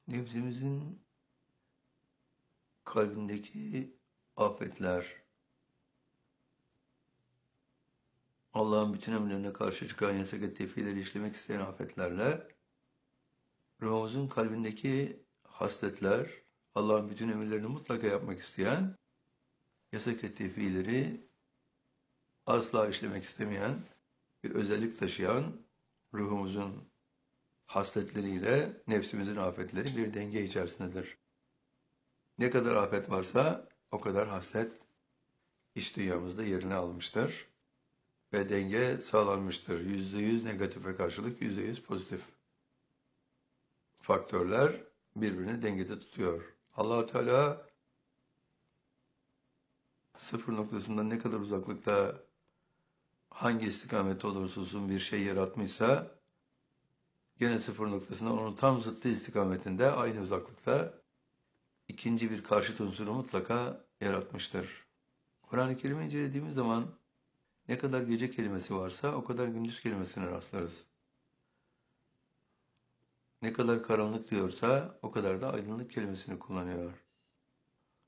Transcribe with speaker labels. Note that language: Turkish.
Speaker 1: Nefsimizin kalbindeki afetler, Allah'ın bütün emirlerine karşı çıkan yasak ve tevhileri işlemek isteyen afetlerle, ruhumuzun kalbindeki hasletler, Allah'ın bütün emirlerini mutlaka yapmak isteyen, yasak ve tevhileri asla işlemek istemeyen, bir özellik taşıyan ruhumuzun hasletleriyle nefsimizin afetleri bir denge içerisindedir. Ne kadar afet varsa o kadar haslet iç dünyamızda yerini almıştır ve denge sağlanmıştır. %100 negatife karşılık %100 pozitif faktörler birbirini dengede tutuyor. Allah Teala sıfır noktasından ne kadar uzaklıkta hangi istikamette olursa olsun bir şey yaratmışsa gene sıfır noktasında onun tam zıttı istikametinde aynı uzaklıkta ikinci bir karşıt unsuru mutlaka yaratmıştır. Kur'an-ı Kerim'i incelediğimiz zaman ne kadar gece kelimesi varsa o kadar gündüz kelimesine rastlarız. Ne kadar karanlık diyorsa o kadar da aydınlık kelimesini kullanıyor.